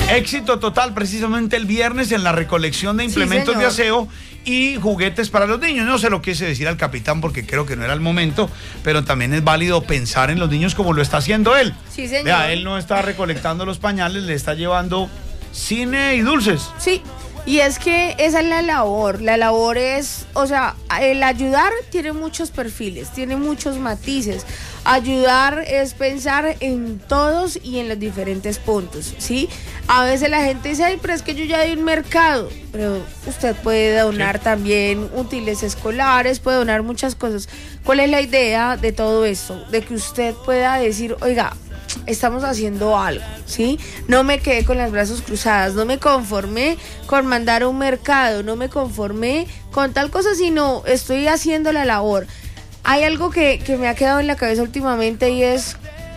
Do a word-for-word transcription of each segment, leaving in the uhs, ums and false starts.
Éxito total precisamente el viernes en la recolección de implementos Sí, de aseo y juguetes para los niños. No se lo quise decir al capitán porque creo que no era el momento, pero también es válido pensar en los niños como lo está haciendo él. Sí, señor. Vea, él no está recolectando los pañales, le está llevando cine y dulces. Sí, y es que esa es la labor. La labor es, o sea, el ayudar tiene muchos perfiles, tiene muchos matices. Ayudar es pensar en todos y en los diferentes puntos, ¿sí? A veces la gente dice, ay, pero es que yo ya di un mercado. Pero usted puede donar sí. también útiles escolares, puede donar muchas cosas. ¿Cuál es la idea de todo esto? De que usted pueda decir, oiga, estamos haciendo algo, ¿sí? No me quedé con las brazos cruzadas, no me conformé con mandar a un mercado, no me conformé con tal cosa, sino estoy haciendo la labor. Hay algo que, que me ha quedado en la cabeza últimamente y es,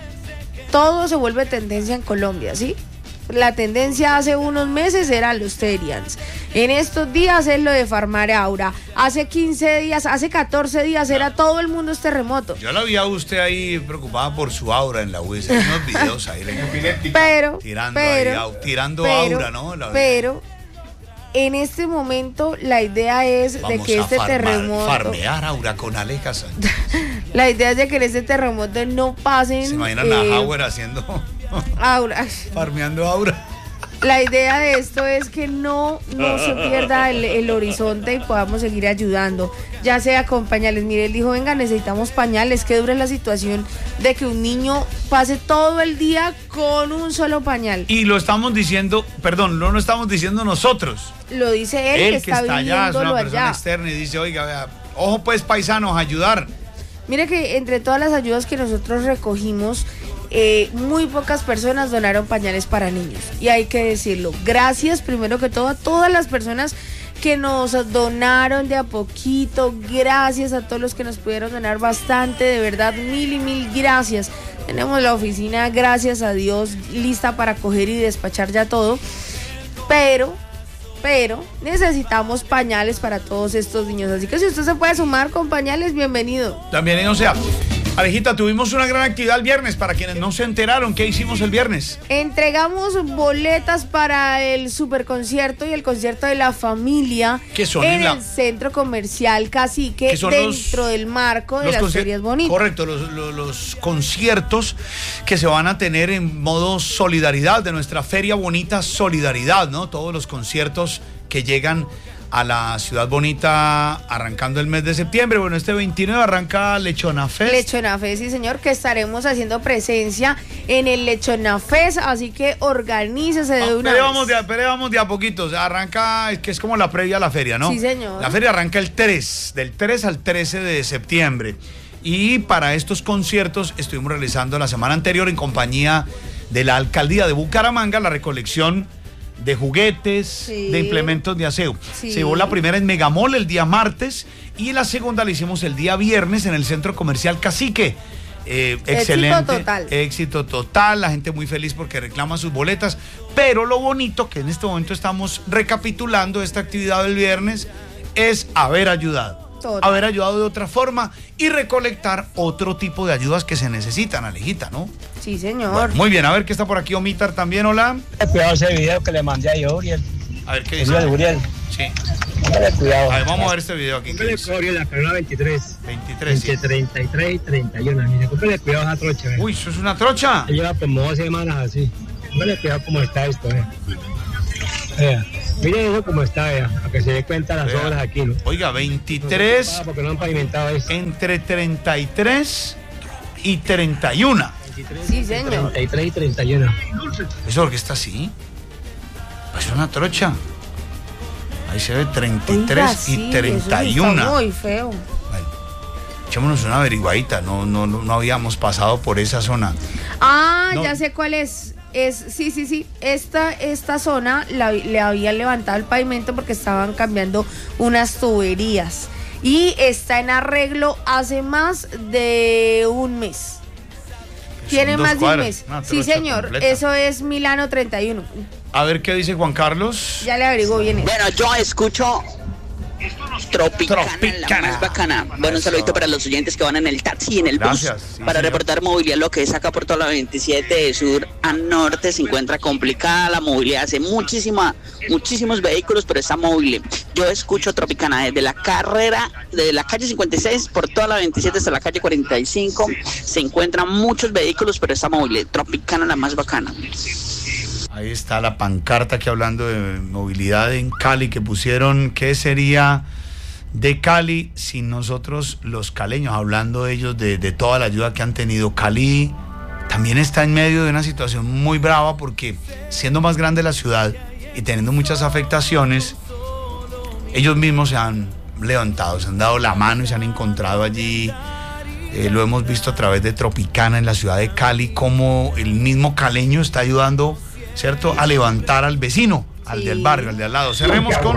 todo se vuelve tendencia en Colombia, ¿sí? La tendencia hace unos meses era los Terians. En estos días es lo de Farmar Aura. Hace quince días, hace catorce días era todo el mundo es terremoto. Yo la vi a usted ahí preocupada por su aura en la U S. Hay unos videos ahí en pero, tirando, pero, ahí, tirando pero, aura, ¿no? La pero en este momento la idea es Vamos de que este farmar, terremoto... farmear aura con Aleja Sánchez. La idea es de que en este terremoto no pasen... ¿Se imaginan eh, a Hauer haciendo... Aura. Farmeando aura. La idea de esto es que no, no se pierda el, el horizonte y podamos seguir ayudando, ya sea con pañales. Mire, él dijo, venga, necesitamos pañales, que dura la situación de que un niño pase todo el día con un solo pañal. Y lo estamos diciendo, perdón, no lo estamos diciendo nosotros. Lo dice él, él que, que está, está allá, es una persona allá. externa y dice, oiga, vea, ojo pues paisanos, ayudar. Mire que entre todas las ayudas que nosotros recogimos, Eh, muy pocas personas donaron pañales para niños y hay que decirlo, gracias primero que todo a todas las personas que nos donaron de a poquito, gracias a todos los que nos pudieron donar bastante, de verdad mil y mil gracias. Tenemos la oficina, gracias a Dios, lista para coger y despachar ya todo, pero pero necesitamos pañales para todos estos niños, así que si usted se puede sumar con pañales, bienvenido. También, o sea, Alejita, tuvimos una gran actividad el viernes. Para quienes no se enteraron, ¿qué hicimos el viernes? Entregamos boletas para el superconcierto y el concierto de la familia ¿Qué son? en la... el centro comercial Cacique, dentro los, del marco de las ferias bonitas. Correcto, los, los, los conciertos que se van a tener en modo solidaridad de nuestra Feria Bonita Solidaridad, ¿no? Todos los conciertos que llegan a la Ciudad Bonita arrancando el mes de septiembre. Bueno, este veintinueve arranca Lechona Fest. Lechona Fest, sí señor, que estaremos haciendo presencia en el Lechona Fest, así que organícese de ah, una pero vez. Vamos de, pero vamos de a poquito, o sea, arranca, es que es como la previa a la feria, ¿no? Sí señor. La feria arranca el tres, del tres al trece de septiembre. Y para estos conciertos estuvimos realizando la semana anterior en compañía de la Alcaldía de Bucaramanga la recolección de juguetes, sí. de implementos de aseo. Sí. Se llevó la primera en Megamall el día martes y la segunda la hicimos el día viernes en el Centro Comercial Cacique. Eh, excelente. Éxito total. Éxito total, la gente muy feliz porque reclama sus boletas, pero lo bonito que en este momento estamos recapitulando esta actividad del viernes es haber ayudado. Total. Haber ayudado de otra forma y recolectar otro tipo de ayudas que se necesitan, Alejita, ¿no? Sí, señor. Bueno, muy bien, a ver qué está por aquí Omitar también, hola. Cuidado ese video que le mandé a Uriel. A ver qué dice. ¿Es Uriel? Sí. Póngale cuidado. A ver, vamos a ver este video aquí. Póngale cuidado, Uriel, la carrera veintitrés. veintitrés, entre sí. treinta y tres y treinta y uno. Mira, póngale cuidado a esa trocha, ¿eh? Uy, ¿eso es una trocha? Se lleva como dos semanas así. Póngale cuidado cómo está esto, ¿eh? Vea. Miren eso como está, vea, para que se dé cuenta las Vea. obras aquí, ¿no? Oiga, veintitrés, no porque no han pavimentado esto. Entre treinta y tres y treinta y uno. Sí, señor. treinta y tres y treinta y uno. ¿Eso porque está así? Pues es una trocha. Ahí se ve treinta y tres Oiga, sí, y treinta y uno. Está muy feo. Bueno, echémonos una averiguadita, no, no, no habíamos pasado por esa zona. Ah, no. ya sé cuál es. Es, sí, sí, sí, esta, esta zona la, le habían levantado el pavimento porque estaban cambiando unas tuberías y está en arreglo hace más de un mes. Tiene más de un mes. Sí, señor, completa. Eso es Milano treinta y uno. A ver qué dice Juan Carlos. Ya le averiguo bien eso. Bueno, yo escucho Tropicana, Tropicana. la más bacana. Bueno, un saludito para los oyentes que van en el taxi y en el Gracias, bus. sí, Para señor. reportar movilidad, lo que es acá por toda la veintisiete de sur a norte se encuentra complicada la movilidad. Hace muchísima, muchísimos vehículos, pero está móvil. Yo escucho Tropicana desde la carrera, desde la calle cincuenta y seis por toda la veintisiete hasta la calle cuarenta y cinco. Se encuentran muchos vehículos, pero está móvil. Tropicana, la más bacana. Ahí está la pancarta que hablando de movilidad en Cali que pusieron, ¿qué sería de Cali sin nosotros los caleños? Hablando ellos de, de toda la ayuda que han tenido. Cali también está en medio de una situación muy brava porque siendo más grande la ciudad y teniendo muchas afectaciones, ellos mismos se han levantado, se han dado la mano y se han encontrado allí. Eh, lo hemos visto a través de Tropicana en la ciudad de Cali, como el mismo caleño está ayudando, ¿cierto?, a levantar al vecino, al Sí. del barrio, al de al lado. Cerremos con...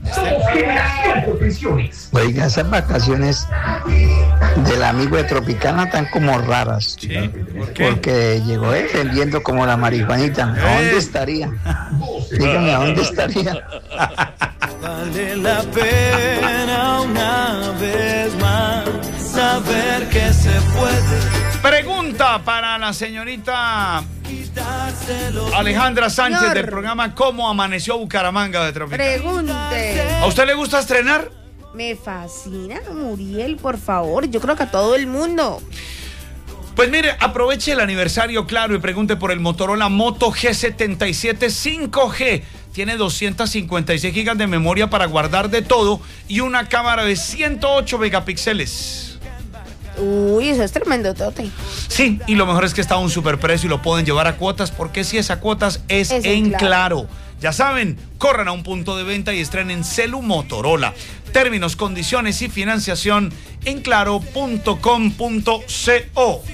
Oiga, esas vacaciones del amigo de Tropicana están como raras. Sí, ¿por qué? Porque llegó defendiendo como la marihuanita. ¿A dónde Eh. estaría? Dígame, ¿a dónde estaría? Vale la pena una vez más saber que se puede. Pregunta para la señorita Alejandra Sánchez Señor. del programa ¿Cómo amaneció Bucaramanga de Tropicana? Pregunte. ¿A usted le gusta estrenar? Me fascina, Muriel, por favor. Yo creo que a todo el mundo. Pues mire, aproveche el aniversario, claro, y pregunte por el Motorola Moto G setenta y siete cinco G. Tiene doscientos cincuenta y seis gigas de memoria para guardar de todo y una cámara de ciento ocho megapíxeles. Uy, eso es tremendo, Tote. Sí, y lo mejor es que está a un superprecio y lo pueden llevar a cuotas, porque si es a cuotas es, Es en en claro. Claro. Ya saben, corran a un punto de venta y estrenen Celu Motorola. Términos, condiciones y financiación en claro punto com punto co.